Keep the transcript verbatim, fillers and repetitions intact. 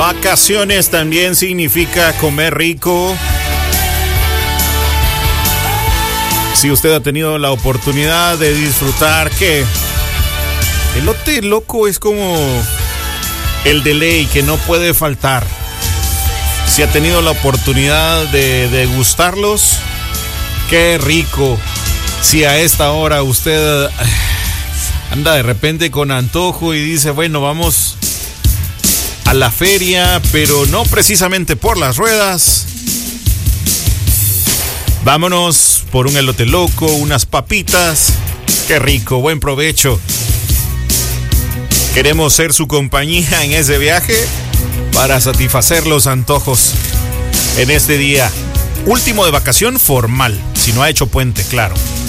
Vacaciones también significa comer rico. Si usted ha tenido la oportunidad de disfrutar, ¿qué? Elote loco es como el de ley que no puede faltar. Si ha tenido la oportunidad de degustarlos, qué rico. Si a esta hora usted anda de repente con antojo y dice, bueno, vamos a la feria, pero no precisamente por las ruedas. Vámonos por un elote loco, unas papitas. Qué rico, buen provecho. Queremos ser su compañía en ese viaje para satisfacer los antojos en este día último de vacación formal, si no ha hecho puente, claro.